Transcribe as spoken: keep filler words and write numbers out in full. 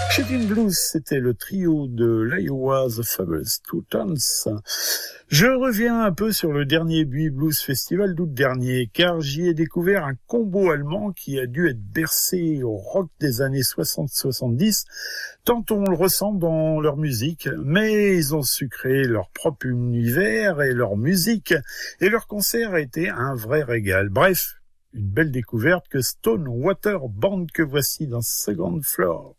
Shedin Blues, c'était le trio de l'Iowa The Fabulous Two Tones. Je reviens un peu sur le dernier Buis Blues Festival d'août dernier, car j'y ai découvert un combo allemand qui a dû être bercé au rock des années soixante soixante-dix, tant on le ressent dans leur musique, mais ils ont su créer leur propre univers et leur musique, et leur concert a été un vrai régal. Bref, une belle découverte que Stone Water Band que voici dans Second Floor.